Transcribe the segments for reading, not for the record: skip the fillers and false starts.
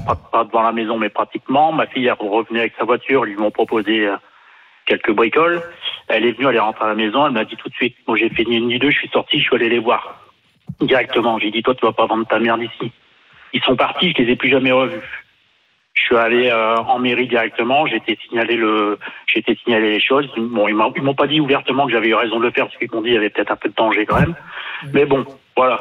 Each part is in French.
pas devant la maison, mais pratiquement. Ma fille, elle revenait avec sa voiture, ils lui ont proposé quelques bricoles. Elle est venue, elle est rentrée à la maison, elle m'a dit tout de suite. Moi, j'ai fait ni une ni deux, je suis sorti, je suis allé les voir. Directement, j'ai dit, toi, tu vas pas vendre ta merde ici. Ils sont partis, je les ai plus jamais revus. Je suis allé en mairie directement, j'ai été signaler les choses. Bon, ils m'ont pas dit ouvertement que j'avais eu raison de le faire, parce qu'ils m'ont dit qu'il y avait peut-être un peu de danger quand même. Mais bon, voilà.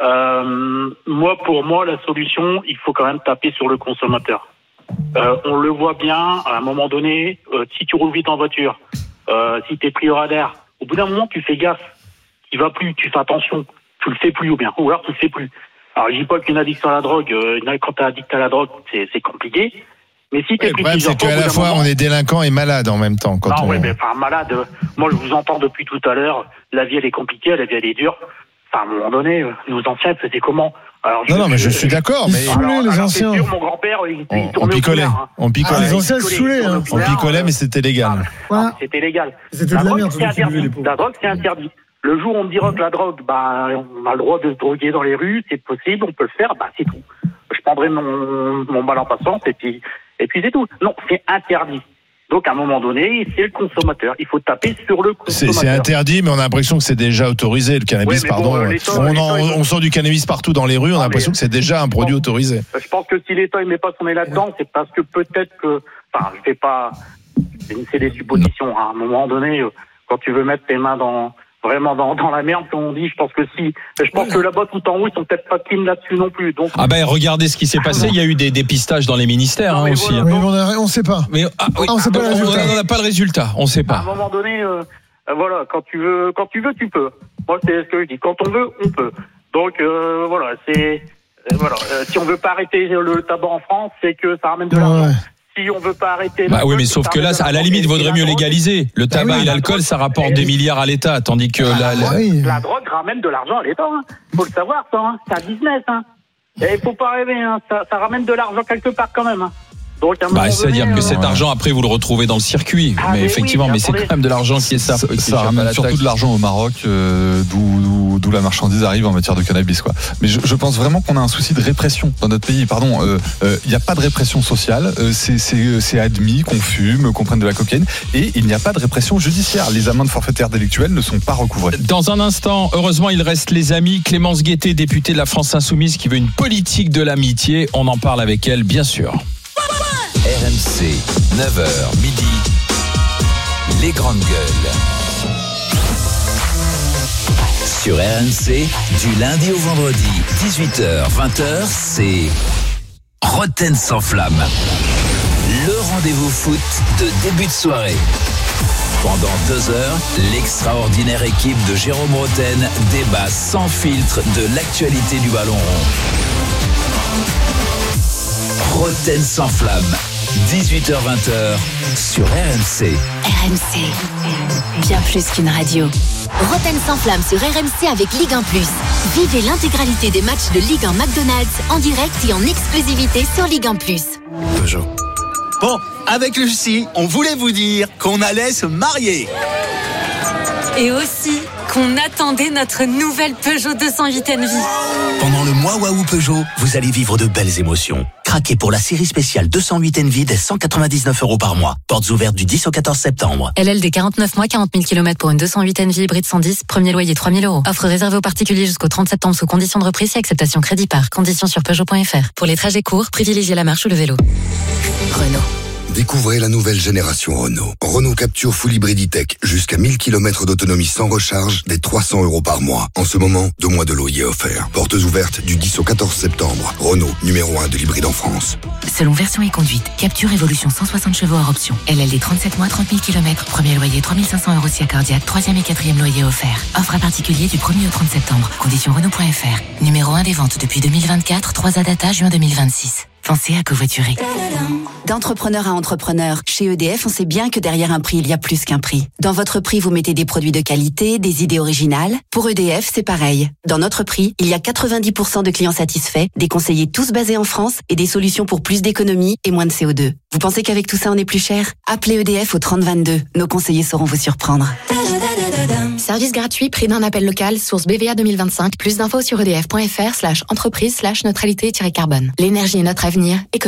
Pour moi, la solution, il faut quand même taper sur le consommateur. On le voit bien, à un moment donné, si tu roules vite en voiture, si t'es pris au radar, au bout d'un moment, tu fais gaffe. Tu vas plus, tu fais attention. Tu le fais plus ou alors tu le fais plus. Alors, je dis pas qu'une addiction à la drogue, quand t'es addict à la drogue, c'est compliqué. Mais si t'es pris plusieurs fois, c'est qu'à la fois, on est délinquant et malade en même temps. Malade. Moi, je vous entends depuis tout à l'heure. La vie, elle est compliquée, la vie, elle est dure. Enfin, à un moment donné, nos anciens faisaient comment? Alors, mais je suis d'accord. Mais les anciens. C'est sûr, mon grand-père, il tournait on picolait. On picolait. Les anciens saoulaient. On picolait, mais c'était légal. C'était légal. C'était de la merde. La drogue, c'est interdit. Le jour où on me dira que la drogue, on a le droit de se droguer dans les rues, c'est possible, on peut le faire, c'est tout. Je prendrai mon mal en passant, et puis c'est tout. Non, c'est interdit. Donc, à un moment donné, c'est le consommateur. Il faut taper sur le consommateur. C'est interdit, mais on a l'impression que c'est déjà autorisé, le cannabis, on sort du cannabis partout dans les rues, on a l'impression que c'est déjà un produit autorisé. Je pense que si l'État ne met pas son nez là-dedans, c'est parce que peut-être que... je vais pas... C'est des suppositions. À un moment donné, quand tu veux mettre tes mains vraiment dans la merde, comme on dit, je pense que là-bas, tout en haut, ils sont peut-être pas clean là-dessus non plus. Donc... regardez ce qui s'est passé, il y a eu des dépistages dans les ministères aussi. Voilà, on sait pas. Mais on sait pas le résultat. On n'a pas le résultat, on sait pas. À un moment donné, quand tu veux, tu peux. Moi, c'est ce que je dis. Quand on veut, on peut. Donc, si on veut pas arrêter le tabac en France, c'est que ça ramène de l'argent. Ouais. Si on veut pas arrêter... mais sauf que là, à la limite, il vaudrait mieux légaliser. Le tabac et l'alcool, ça rapporte des milliards à l'État, tandis que la drogue ramène de l'argent à l'État. Faut le savoir, ça. C'est un business. Et il faut pas rêver. Ça ramène de l'argent quelque part quand même. Donc, c'est-à-dire que cet argent, après, vous le retrouvez dans le circuit. Mais effectivement, c'est quand même de l'argent qui est ça. Ça ramène surtout de l'argent au Maroc, d'où la marchandise arrive en matière de cannabis, quoi. Mais je pense vraiment qu'on a un souci de répression dans notre pays. Il n'y a pas de répression sociale. C'est admis qu'on fume, qu'on prenne de la cocaïne, et il n'y a pas de répression judiciaire. Les amendes forfaitaires délictuelles ne sont pas recouvrées. Dans un instant, heureusement, il reste les amis. Clémence Guettet, députée de la France Insoumise, qui veut une politique de l'amitié. On en parle avec elle, bien sûr. RMC, 9h, midi, les grandes gueules. Sur RMC, du lundi au vendredi, 18h, 20h, c'est Roten sans flamme. Le rendez-vous foot de début de soirée. Pendant 2 heures, l'extraordinaire équipe de Jérôme Roten débat sans filtre de l'actualité du ballon rond. Roten sans flamme, 18h-20h sur RMC. RMC, bien plus qu'une radio. Roten sans flamme sur RMC avec Ligue 1+. Vivez l'intégralité des matchs de Ligue 1 McDonald's en direct et en exclusivité sur Ligue 1+. Peugeot. Bon, avec Lucie, on voulait vous dire qu'on allait se marier. Et aussi qu'on attendait notre nouvelle Peugeot 208 Envie. Pendant le mois Waouh Peugeot, vous allez vivre de belles émotions. Craquez pour la série spéciale 208 Envie dès 199 € par mois. Portes ouvertes du 10 au 14 septembre. LLD 49 mois, 40 000 km pour une 208 Envie hybride 110, premier loyer 3 000 €. Offre réservée aux particuliers jusqu'au 30 septembre sous conditions de reprise et acceptation crédit par. Conditions sur Peugeot.fr. Pour les trajets courts, privilégiez la marche ou le vélo. Renault. Découvrez la nouvelle génération Renault. Renault Capture Full Hybrid E-Tech. Jusqu'à 1000 km d'autonomie sans recharge, dès 300 € par mois. En ce moment, 2 mois de loyer offert. Portes ouvertes du 10 au 14 septembre. Renault, numéro 1 de l'hybride en France. Selon version et conduite, Capture Evolution 160 chevaux hors option. LLD 37 mois, 30 000 km. Premier loyer 3 500 € si accordiaque. 3e et 4e loyer offert. Offre à particulier du 1er au 30 septembre. Conditions Renault.fr. Numéro 1 des ventes depuis 2024. 3 data juin 2026. Pensez à covoiturer. D'entrepreneur à entrepreneur, chez EDF, on sait bien que derrière un prix, il y a plus qu'un prix. Dans votre prix, vous mettez des produits de qualité, des idées originales. Pour EDF, c'est pareil. Dans notre prix, il y a 90% de clients satisfaits, des conseillers tous basés en France et des solutions pour plus d'économie et moins de CO2. Vous pensez qu'avec tout ça, on est plus cher ? Appelez EDF au 3022. Nos conseillers sauront vous surprendre. Service gratuit, prix d'un appel local, source BVA 2025. Plus d'infos sur edf.fr/entreprise/neutralité-carbone. L'énergie est notre avenir.